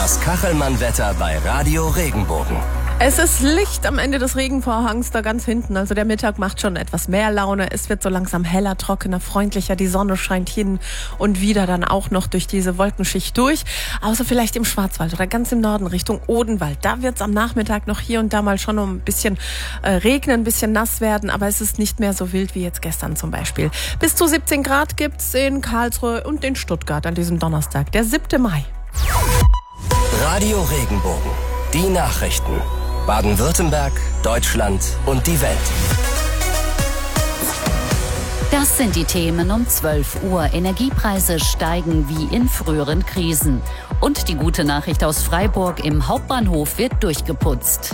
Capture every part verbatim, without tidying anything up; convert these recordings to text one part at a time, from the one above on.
Das Kachelmann-Wetter bei Radio Regenbogen. Es ist Licht am Ende des Regenvorhangs da ganz hinten. Also der Mittag macht schon etwas mehr Laune. Es wird so langsam heller, trockener, freundlicher. Die Sonne scheint hin und wieder dann auch noch durch diese Wolkenschicht durch. Außer vielleicht im Schwarzwald oder ganz im Norden Richtung Odenwald. Da wird es am Nachmittag noch hier und da mal schon um ein bisschen äh, regnen, ein bisschen nass werden. Aber es ist nicht mehr so wild wie jetzt gestern zum Beispiel. Bis zu siebzehn Grad gibt's in Karlsruhe und in Stuttgart an diesem Donnerstag, der siebten Mai. Radio Regenbogen. Die Nachrichten. Baden-Württemberg, Deutschland und die Welt. Das sind die Themen um zwölf Uhr. Energiepreise steigen wie in früheren Krisen. Und die gute Nachricht aus Freiburg: Im Hauptbahnhof wird durchgeputzt.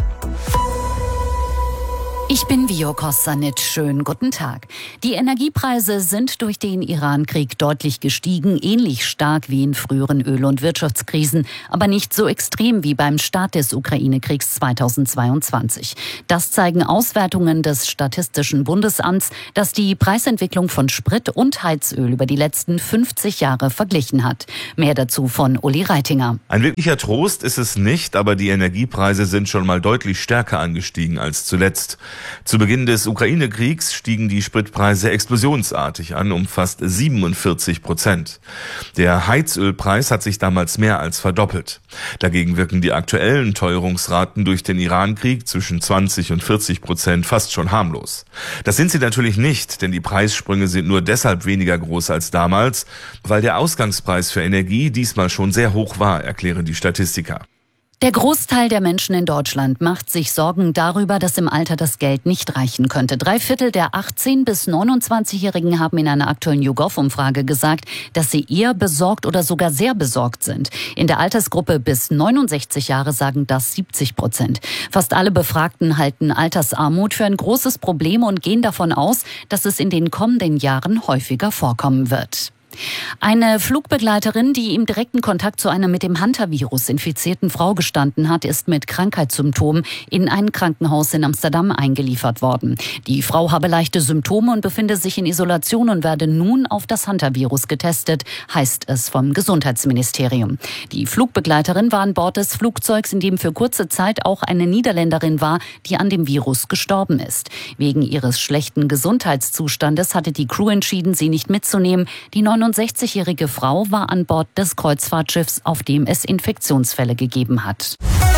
Ich bin Vio Kostanic. Schönen guten Tag. Die Energiepreise sind durch den Iran-Krieg deutlich gestiegen, ähnlich stark wie in früheren Öl- und Wirtschaftskrisen, aber nicht so extrem wie beim Start des Ukraine-Kriegs zweitausendzweiundzwanzig. Das zeigen Auswertungen des Statistischen Bundesamts, das die Preisentwicklung von Sprit und Heizöl über die letzten fünfzig Jahre verglichen hat. Mehr dazu von Uli Reitinger. Ein wirklicher Trost ist es nicht, aber die Energiepreise sind schon mal deutlich stärker angestiegen als zuletzt. Zu Beginn des Ukraine-Kriegs stiegen die Spritpreise explosionsartig an, um fast siebenundvierzig Prozent. Der Heizölpreis hat sich damals mehr als verdoppelt. Dagegen wirken die aktuellen Teuerungsraten durch den Iran-Krieg zwischen zwanzig und vierzig Prozent fast schon harmlos. Das sind sie natürlich nicht, denn die Preissprünge sind nur deshalb weniger groß als damals, weil der Ausgangspreis für Energie diesmal schon sehr hoch war, erklären die Statistiker. Der Großteil der Menschen in Deutschland macht sich Sorgen darüber, dass im Alter das Geld nicht reichen könnte. Drei Viertel der achtzehn- bis neunundzwanzigjährigen haben in einer aktuellen YouGov-Umfrage gesagt, dass sie eher besorgt oder sogar sehr besorgt sind. In der Altersgruppe bis neunundsechzig Jahre sagen das siebzig Prozent. Fast alle Befragten halten Altersarmut für ein großes Problem und gehen davon aus, dass es in den kommenden Jahren häufiger vorkommen wird. Eine Flugbegleiterin, die im direkten Kontakt zu einer mit dem Hantavirus infizierten Frau gestanden hat, ist mit Krankheitssymptomen in ein Krankenhaus in Amsterdam eingeliefert worden. Die Frau habe leichte Symptome und befinde sich in Isolation und werde nun auf das Hantavirus getestet, heißt es vom Gesundheitsministerium. Die Flugbegleiterin war an Bord des Flugzeugs, in dem für kurze Zeit auch eine Niederländerin war, die an dem Virus gestorben ist. Wegen ihres schlechten Gesundheitszustandes hatte die Crew entschieden, sie nicht mitzunehmen. Die neunundsechzigjährige Frau war an Bord des Kreuzfahrtschiffs, auf dem es Infektionsfälle gegeben hat.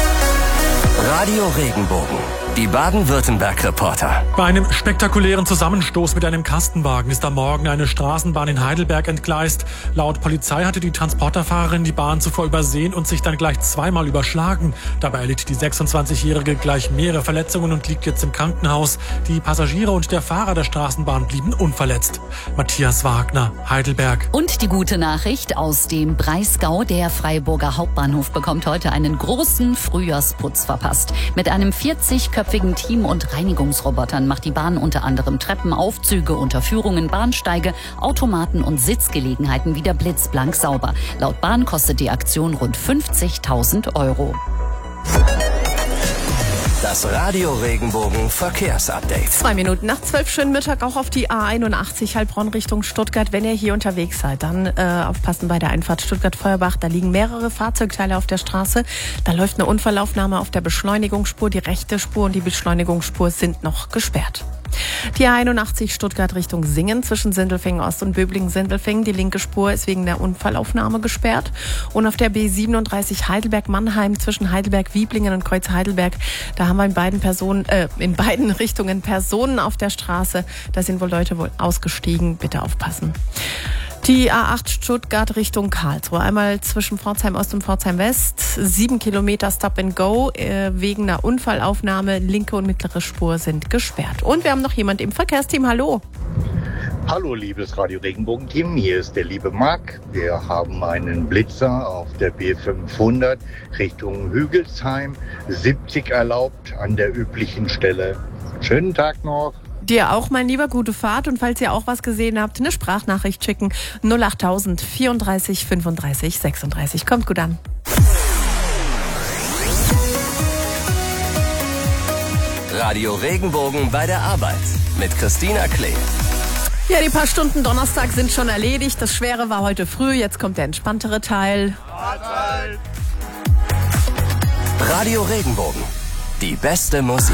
Radio Regenbogen. Die Baden-Württemberg-Reporter. Bei einem spektakulären Zusammenstoß mit einem Kastenwagen ist am Morgen eine Straßenbahn in Heidelberg entgleist. Laut Polizei hatte die Transporterfahrerin die Bahn zuvor übersehen und sich dann gleich zweimal überschlagen. Dabei erlitt die sechsundzwanzigjährige gleich mehrere Verletzungen und liegt jetzt im Krankenhaus. Die Passagiere und der Fahrer der Straßenbahn blieben unverletzt. Matthias Wagner, Heidelberg. Und die gute Nachricht aus dem Breisgau: Der Freiburger Hauptbahnhof bekommt heute einen großen Frühjahrsputz verpasst. Mit einem vierzigköpfigen Team und Reinigungsrobotern macht die Bahn unter anderem Treppen, Aufzüge, Unterführungen, Bahnsteige, Automaten und Sitzgelegenheiten wieder blitzblank sauber. Laut Bahn kostet die Aktion rund fünfzigtausend Euro. Das Radio Regenbogen Verkehrsupdate. Zwei Minuten nach zwölf, schönen Mittag auch auf die A einundachtzig Heilbronn Richtung Stuttgart. Wenn ihr hier unterwegs seid, dann äh, aufpassen bei der Einfahrt Stuttgart-Feuerbach. Da liegen mehrere Fahrzeugteile auf der Straße. Da läuft eine Unfallaufnahme auf der Beschleunigungsspur. Die rechte Spur und die Beschleunigungsspur sind noch gesperrt. Die A einundachtzig Stuttgart Richtung Singen zwischen Sindelfingen Ost und Böblingen-Sindelfingen. Die linke Spur ist wegen der Unfallaufnahme gesperrt. Und auf der B siebenunddreißig Heidelberg-Mannheim zwischen Heidelberg-Wieblingen und Kreuz Heidelberg, da haben wir in beiden Personen, äh, in beiden Richtungen Personen auf der Straße. Da sind wohl Leute wohl ausgestiegen. Bitte aufpassen. Die A acht Stuttgart Richtung Karlsruhe. Einmal zwischen Pforzheim Ost und Pforzheim West. Sieben Kilometer Stop and Go äh, wegen einer Unfallaufnahme. Linke und mittlere Spur sind gesperrt. Und wir haben noch jemand im Verkehrsteam. Hallo. Hallo, liebes Radio Regenbogen-Team. Hier ist der liebe Marc. Wir haben einen Blitzer auf der B fünfhundert Richtung Hügelsheim. siebzig erlaubt an der üblichen Stelle. Schönen Tag noch. Dir auch, mein Lieber, gute Fahrt. Und falls ihr auch was gesehen habt, eine Sprachnachricht schicken. null achttausend vierunddreißig fünfunddreißig sechsunddreißig. Kommt gut an. Radio Regenbogen bei der Arbeit mit Christina Klee. Ja, die paar Stunden Donnerstag sind schon erledigt. Das Schwere war heute früh. Jetzt kommt der entspanntere Teil. Mahlzeit. Radio Regenbogen. Die beste Musik.